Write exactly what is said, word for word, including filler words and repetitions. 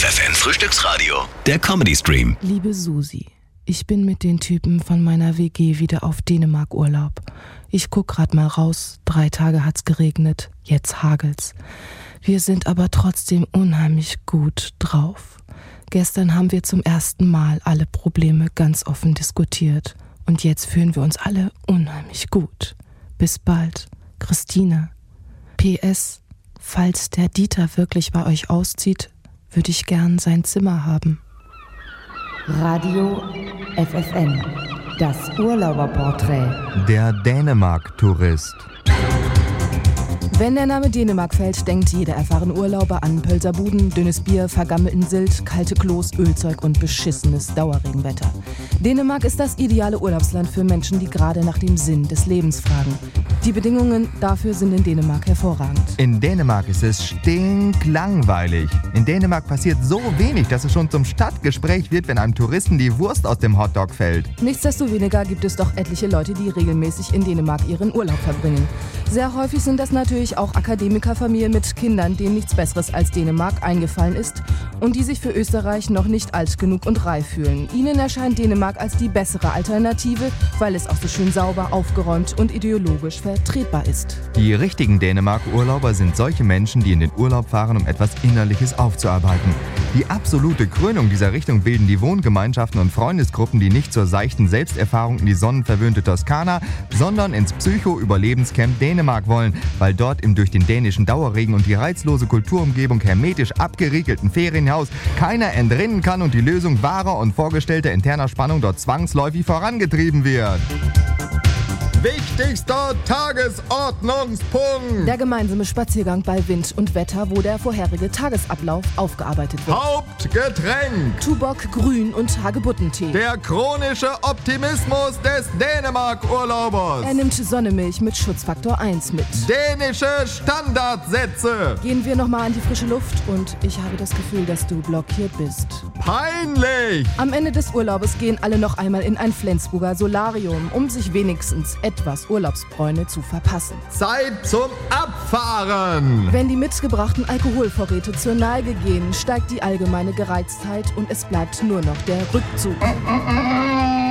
F F N Frühstücksradio, der Comedy-Stream. Liebe Susi, ich bin mit den Typen von meiner W G wieder auf Dänemark-Urlaub. Ich guck grad mal raus, drei Tage hat's geregnet, jetzt hagelt's. Wir sind aber trotzdem unheimlich gut drauf. Gestern haben wir zum ersten Mal alle Probleme ganz offen diskutiert. Und jetzt fühlen wir uns alle unheimlich gut. Bis bald, Christine. P S. Falls der Dieter wirklich bei euch auszieht, würde ich gern sein Zimmer haben. Radio F F N, das Urlauberporträt. Der Dänemark-Tourist. Wenn der Name Dänemark fällt, denkt jeder erfahrene Urlauber an Pölserbuden, dünnes Bier, vergammelten Sylt, kalte Klos, Ölzeug und beschissenes Dauerregenwetter. Dänemark ist das ideale Urlaubsland für Menschen, die gerade nach dem Sinn des Lebens fragen. Die Bedingungen dafür sind in Dänemark hervorragend. In Dänemark ist es stinklangweilig. In Dänemark passiert so wenig, dass es schon zum Stadtgespräch wird, wenn einem Touristen die Wurst aus dem Hotdog fällt. Nichtsdestoweniger gibt es doch etliche Leute, die regelmäßig in Dänemark ihren Urlaub verbringen. Sehr häufig sind das natürlich auch Akademikerfamilien mit Kindern, denen nichts Besseres als Dänemark eingefallen ist und die sich für Österreich noch nicht alt genug und reif fühlen. Ihnen erscheint Dänemark als die bessere Alternative, weil es auch so schön sauber, aufgeräumt und ideologisch vertretbar ist. Die richtigen Dänemark-Urlauber sind solche Menschen, die in den Urlaub fahren, um etwas Innerliches aufzuarbeiten. Die absolute Krönung dieser Richtung bilden die Wohngemeinschaften und Freundesgruppen, die nicht zur seichten Selbsterfahrung in die sonnenverwöhnte Toskana, sondern ins Psycho-Überlebenscamp Dänemark wollen, weil dort im durch den dänischen Dauerregen und die reizlose Kulturumgebung hermetisch abgeriegelten Ferienhaus keiner entrinnen kann und die Lösung wahrer und vorgestellter interner Spannung dort zwangsläufig vorangetrieben wird. Wichtigster Tagesordnungspunkt. Der gemeinsame Spaziergang bei Wind und Wetter, wo der vorherige Tagesablauf aufgearbeitet wird. Hauptgetränk. Tuborg Grün und Hagebuttentee. Der chronische Optimismus des Dänemark-Urlaubers. Er nimmt Sonnemilch mit Schutzfaktor eins mit. Dänische Standardsätze. Gehen wir nochmal an die frische Luft und ich habe das Gefühl, dass du blockiert bist. Peinlich. Am Ende des Urlaubes gehen alle noch einmal in ein Flensburger Solarium, um sich wenigstens etwas Urlaubsbräune zu verpassen. Zeit zum Abfahren! Wenn die mitgebrachten Alkoholvorräte zur Neige gehen, steigt die allgemeine Gereiztheit und es bleibt nur noch der Rückzug.